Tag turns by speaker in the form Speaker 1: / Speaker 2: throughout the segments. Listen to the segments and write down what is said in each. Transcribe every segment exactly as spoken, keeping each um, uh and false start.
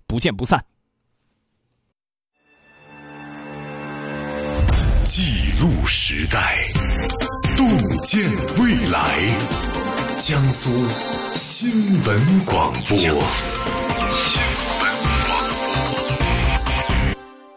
Speaker 1: 不见不散。
Speaker 2: 记录时代，洞见未来。江苏新闻广播。新闻广播。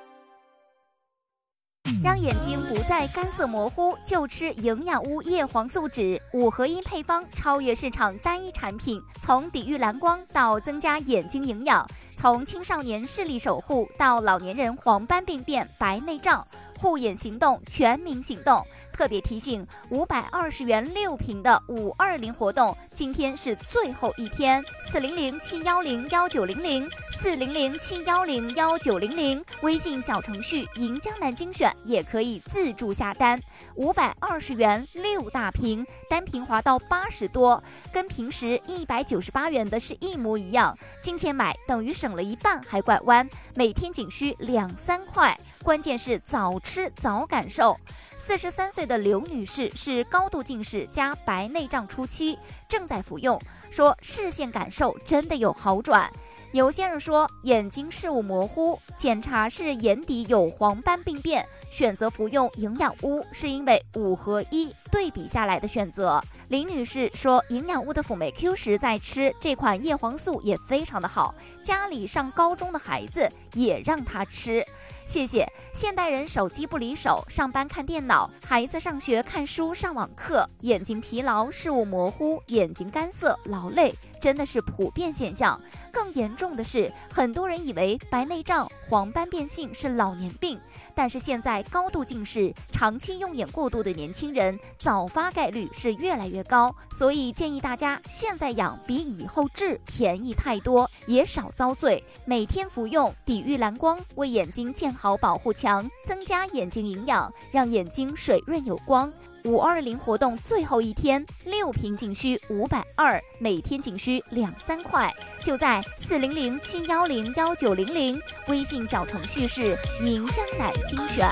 Speaker 3: 让眼睛不再干涩模糊，就吃营养屋叶黄素酯，五合一配方超越市场单一产品，从抵御蓝光到增加眼睛营养，从青少年视力守护到老年人黄斑病变、白内障，护眼行动全民行动。特别提醒，五百二十元六瓶的五二零活动，今天是最后一天，四零零七幺零幺九零零，四零零七幺零幺九零零，微信小程序“银江南精选”也可以自助下单，五百二十元六大瓶，单瓶划到八十多，跟平时一百九十八元的是一模一样。今天买等于省了一半还拐弯，每天仅需两三块，关键是早吃早感受。四十三岁的刘女士是高度近视加白内障初期，正在服用，说视线感受真的有好转。有些人说眼睛视物模糊，检查是眼底有黄斑病变，选择服用营养屋是因为五合一对比下来的选择。林女士说，营养屋的辅酶 Q 十在吃，这款叶黄素也非常的好，家里上高中的孩子也让她吃。谢谢。现代人手机不离手，上班看电脑，孩子上学看书上网课，眼睛疲劳、视物模糊、眼睛干涩、劳累，真的是普遍现象。更严重的是，很多人以为白内障、黄斑变性是老年病，但是现在高度近视、长期用眼过度的年轻人早发概率是越来越高，所以建议大家现在养比以后治便宜太多，也少遭罪。每天服用，抵御蓝光，为眼睛建好保护墙，增加眼睛营养，让眼睛水润有光。五二零活动最后一天，六瓶仅需五百二，每天仅需两三块，就在四零零七幺零幺九零零，微信小程序是银江南精选。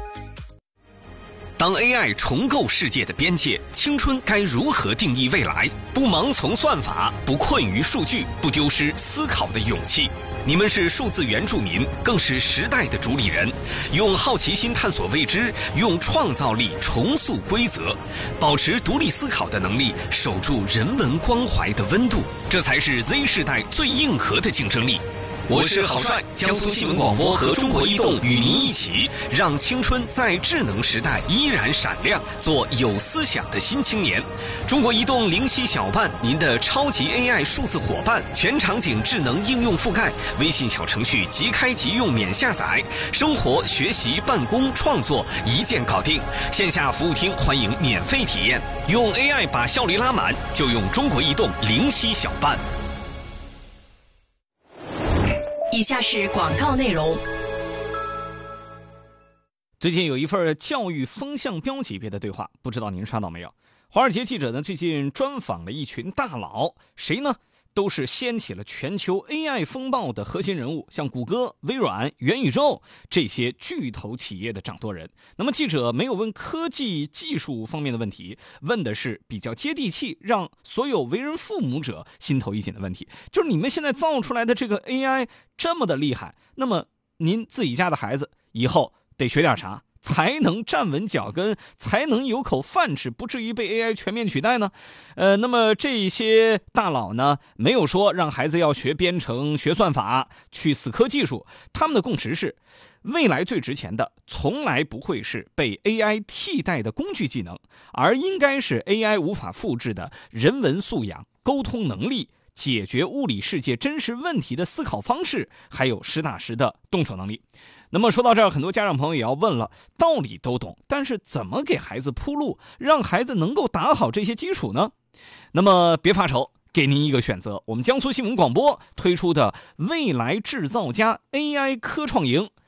Speaker 4: 当 A I 重构世界的边界，青春该如何定义未来？不盲从算法，不困于数据，不丢失思考的勇气。你们是数字原住民，更是时代的主理人。用好奇心探索未知，用创造力重塑规则，保持独立思考的能力，守住人文关怀的温度，这才是 Z 世代最硬核的竞争力。我是郝帅，江苏新闻广播和中国移动与您一起，让青春在智能时代依然闪亮，做有思想的新青年。中国移动灵犀小办，您的超级 A I 数字伙伴，全场景智能应用覆盖，微信小程序即开即用免下载，生活、学习、办公、创作一键搞定。线下服务厅欢迎免费体验，用 A I 把效率拉满，就用中国移动灵犀小办。
Speaker 5: 以下是广告内容。
Speaker 1: 最近有一份教育风向标级别的对话，不知道您刷到没有？华尔街记者呢最近专访了一群大佬，谁呢？都是掀起了全球 A I 风暴的核心人物，像谷歌、微软、元宇宙这些巨头企业的掌舵人。那么记者没有问科技技术方面的问题，问的是比较接地气，让所有为人父母者心头一紧的问题，就是你们现在造出来的这个 A I 这么的厉害，那么您自己家的孩子以后得学点啥，才能站稳脚跟，才能有口饭吃，不至于被 A I 全面取代呢？呃，那么这些大佬呢，没有说让孩子要学编程、学算法、去死磕技术，他们的共识是，未来最值钱的从来不会是被 A I 替代的工具技能，而应该是 A I 无法复制的人文素养、沟通能力、解决物理世界真实问题的思考方式，还有实打实的动手能力。那么说到这儿，很多家长朋友也要问了，道理都懂，但是怎么给孩子铺路，让孩子能够打好这些基础呢？那么别发愁，给您一个选择，我们江苏新闻广播推出的未来制造家 A I 科创营。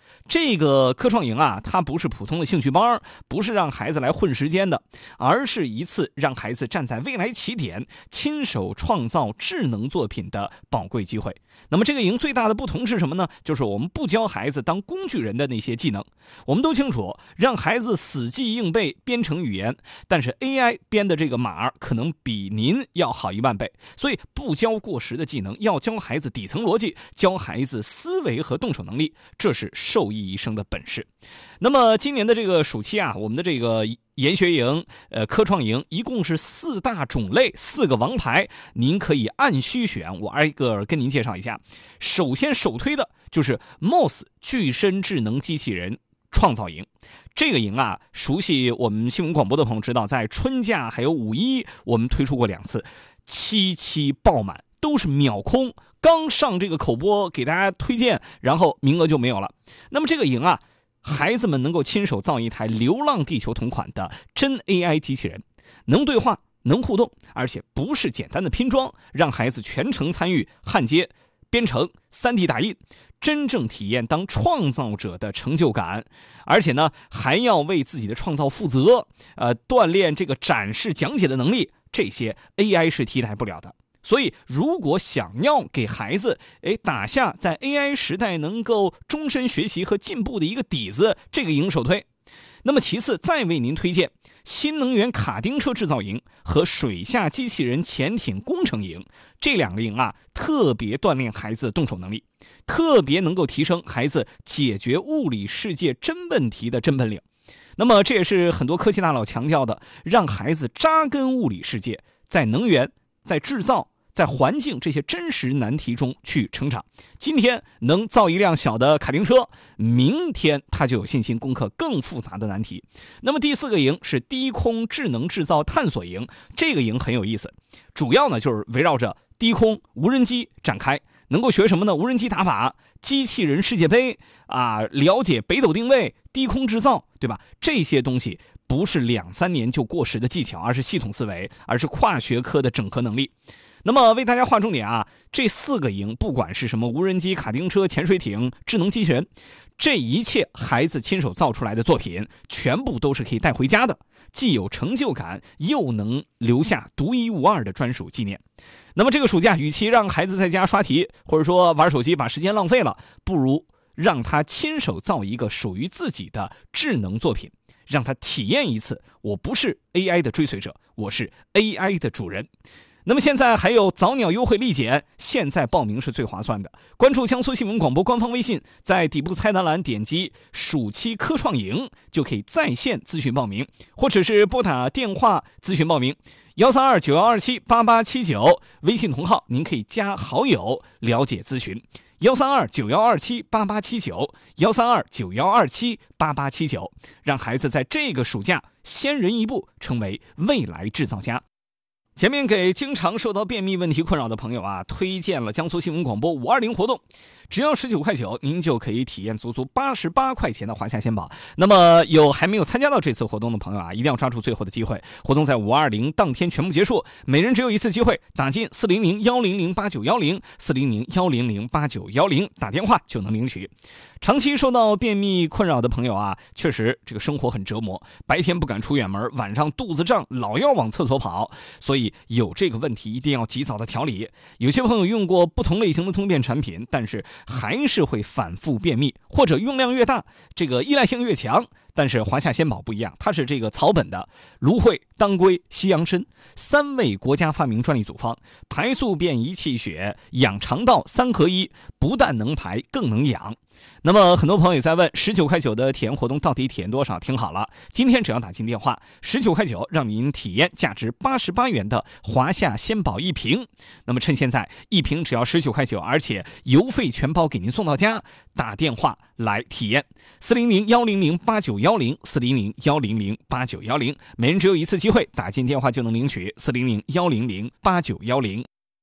Speaker 1: 这个科创营啊，它不是普通的兴趣班，不是让孩子来混时间的，而是一次让孩子站在未来起点，亲手创造智能作品的宝贵机会。那么这个营最大的不同是什么呢？就是我们不教孩子当工具人的那些技能。我们都清楚，让孩子死记硬背编程语言，但是 A I 编的这个码可能比您要好一万倍。所以不教过时的技能，要教孩子底层逻辑，教孩子思维和动手能力，这是受益一生的本事。那么今年的这个暑期啊，我们的这个研学营、呃科创营一共是四大种类，四个王牌，您可以按需选，我挨个跟您介绍一下。首先首推的就是 M O S 具身智能机器人创造营。这个营啊，熟悉我们新闻广播的朋友知道，在春假还有五一我们推出过两次，七七爆满，都是秒空，刚上这个口播给大家推荐，然后名额就没有了。那么这个营啊，孩子们能够亲手造一台流浪地球同款的真 A I 机器人，能对话，能互动，而且不是简单的拼装，让孩子全程参与焊接、编程、三 D 打印，真正体验当创造者的成就感，而且呢，还要为自己的创造负责，呃，锻炼这个展示讲解的能力，这些 A I 是替代不了的。所以如果想要给孩子诶打下在 A I 时代能够终身学习和进步的一个底子，这个营首推。那么其次再为您推荐新能源卡丁车制造营和水下机器人潜艇工程营。这两个营啊，特别锻炼孩子的动手能力，特别能够提升孩子解决物理世界真问题的真本领。那么这也是很多科技大佬强调的，让孩子扎根物理世界，在能源、在制造、在环境这些真实难题中去成长。今天能造一辆小的卡丁车，明天他就有信心攻克更复杂的难题。那么第四个营是低空智能制造探索营，这个营很有意思，主要呢就是围绕着低空无人机展开，能够学什么呢？无人机打法、机器人世界杯啊，了解北斗定位、低空制造，对吧？这些东西不是两三年就过时的技巧，而是系统思维，而是跨学科的整合能力。那么为大家划重点啊，这四个营不管是什么无人机、卡丁车、潜水艇、智能机器人，这一切孩子亲手造出来的作品，全部都是可以带回家的，既有成就感，又能留下独一无二的专属纪念。那么这个暑假，与其让孩子在家刷题，或者说玩手机把时间浪费了，不如让他亲手造一个属于自己的智能作品，让他体验一次，我不是 A I 的追随者，我是 A I 的主人。那么现在还有早鸟优惠立减，现在报名是最划算的。关注江苏新闻广播官方微信，在底部菜单栏点击暑期科创营，就可以在线咨询报名，或者是拨打电话咨询报名幺三二九幺二七八八七九，微信同号您可以加好友了解咨询幺三二九幺二七八八七九幺三二九幺二七八八七九，让孩子在这个暑假先人一步，成为未来制造家。前面给经常受到便秘问题困扰的朋友啊，推荐了江苏新闻广播五二零活动，只要十九块九，您就可以体验足足八十八块钱的华夏鲜宝。那么有还没有参加到这次活动的朋友啊，一定要抓住最后的机会。活动在五二零当天全部结束，每人只有一次机会，打进四零零幺零零八九幺零四零零幺零零八九幺零打电话就能领取。长期受到便秘困扰的朋友啊，确实这个生活很折磨，白天不敢出远门，晚上肚子胀，老要往厕所跑，所以有这个问题一定要及早的调理。有些朋友用过不同类型的通便产品，但是还是会反复便秘，或者用量越大，这个依赖性越强。但是华夏鲜宝不一样，它是这个草本的芦荟、当归、西洋参三味国家发明专利组方，排宿便、益气血、养肠道三合一，不但能排更能养。那么很多朋友也在问，十九块九的体验活动到底体验多少？听好了，今天只要打进电话，十九块九让您体验价值八十八元的华夏鲜宝一瓶。那么趁现在一瓶只要十九块九，而且邮费全包给您送到家，打电话来体验四零零幺零零八九幺零四零零幺零零八九幺零，每人只有一次机会，打进电话就能领取四零零幺零零八九幺零。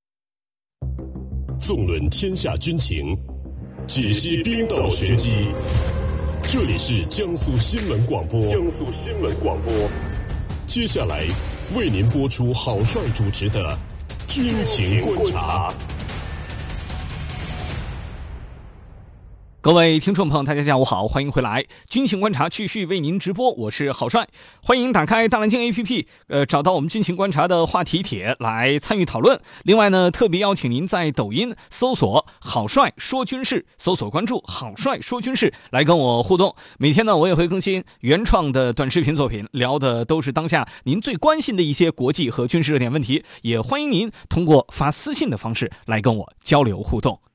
Speaker 2: 纵论天下军情，解析兵道玄机，这里是江苏新闻广播。江苏新闻广播，接下来为您播出郝帅主持的军情观察。
Speaker 1: 各位听众朋友，大家下午好，欢迎回来，军情观察继续为您直播，我是郝帅，欢迎打开大蓝鲸 A P P， 呃，找到我们军情观察的话题帖来参与讨论。另外呢，特别邀请您在抖音搜索郝帅说军事，搜索关注郝帅说军事，来跟我互动。每天呢，我也会更新原创的短视频作品，聊的都是当下您最关心的一些国际和军事热点问题，也欢迎您通过发私信的方式来跟我交流互动。